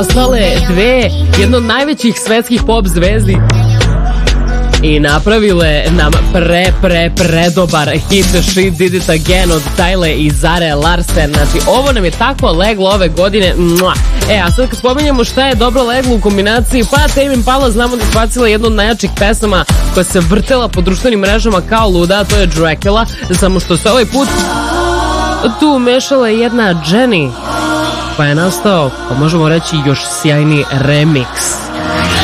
ostale dve, jedno od najvećih svetskih pop zvezdi i napravile nam predobar hit She Did It Again od Tyler i Zare Larsen. Znači, ovo nam je tako leglo ove godine. A sad kad spominjamo šta je dobro leglo u kombinaciji, pa Tame Impala znamo da je spacila jednu od najjačih pesama koja se vrtela po društvenim mrežama kao luda, to je Dracula, samo što se ovaj put tu umešala jedna Jenny, pa je nastao, pa možemo reći, još sjajni remix.